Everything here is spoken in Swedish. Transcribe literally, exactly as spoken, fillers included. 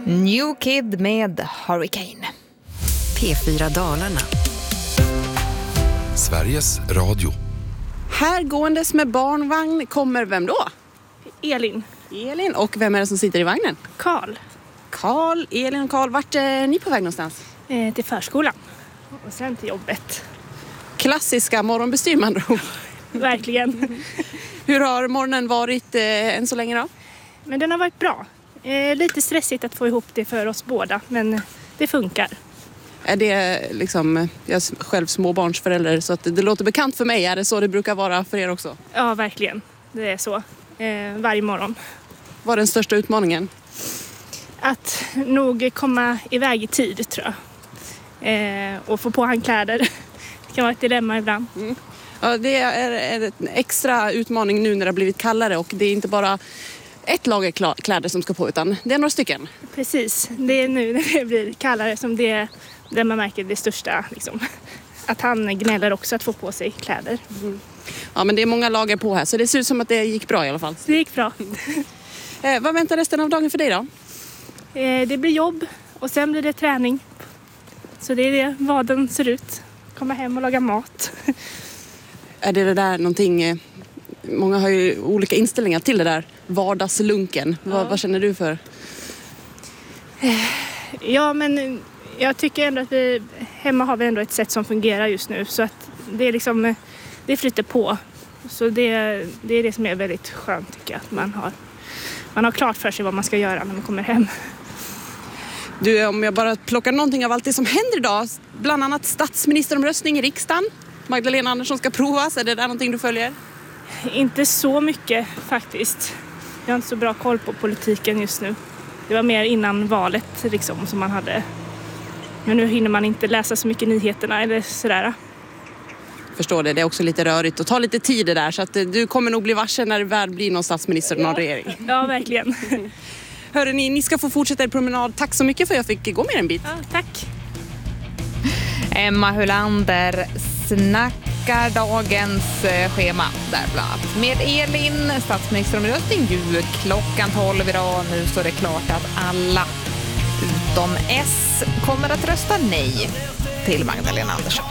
New Kid med Hurricane. P fyra Dalarna. Sveriges Radio. Här gåendes med barnvagn kommer vem då? Elin. Elin. Och vem är det som sitter i vagnen? Karl. Karl, Elin och Karl. Vart är ni på väg någonstans? Eh, till förskolan. Och sen till jobbet. Klassiska morgonbestyr man då. Verkligen. Hur har morgonen varit eh, än så länge då? Men den har varit bra. Eh, lite stressigt att få ihop det för oss båda. Men det funkar. Är det liksom, jag är själv småbarnsförälder så att det låter bekant för mig. Är det så det brukar vara för er också? Ja, verkligen. Det är så. Eh, varje morgon. Vad är den största utmaningen? Att nog komma iväg i tid, tror jag. Eh, och få på handkläder. Det kan vara ett dilemma ibland. Mm. Ja, det är, är en extra utmaning nu när det har blivit kallare och det är inte bara ett lager kläder som ska på utan det är några stycken. Precis. Det är nu när det blir kallare som det där man märker det största. Liksom. Att han gnäller också att få på sig kläder. Mm. Ja, men det är många lager på här så det ser ut som att det gick bra i alla fall. Det gick bra. eh, vad väntar resten av dagen för dig då? Eh, det blir jobb och sen blir det träning. Så det är det vaden ser ut. Komma hem och laga mat. Är det det där någonting, eh, många har ju olika inställningar till det där vardagslunken. Ja. Vad, vad känner du för? Ja, men jag tycker ändå att vi, hemma har vi ändå ett sätt som fungerar just nu. Så att det är liksom, det flyter på. Så det, det är det som är väldigt skönt tycker jag. Att man har, man har klart för sig vad man ska göra när man kommer hem. Du, om jag bara plockar någonting av allt det som händer idag. Bland annat statsministeromröstning i riksdagen. Magdalena Andersson ska provas. Är det där någonting du följer? Inte så mycket faktiskt. Jag har inte så bra koll på politiken just nu. Det var mer innan valet liksom, som man hade. Men nu hinner man inte läsa så mycket nyheterna eller sådär. Förstår det, det är också lite rörigt och tar lite tid det där. Så att du kommer nog bli varse när det väl blir någon statsminister och någon ja. regering. Ja, verkligen. Hörrni, ni, ni ska få fortsätta er promenad. Tack så mycket för att jag fick gå med en bit. Ja, tack. Emma Hylander snackar dagens schema där bland annat med Elin. Statsministeromröstning ju klockan tolv idag. Nu står det klart att alla utom S kommer att rösta nej till Magdalena Andersson.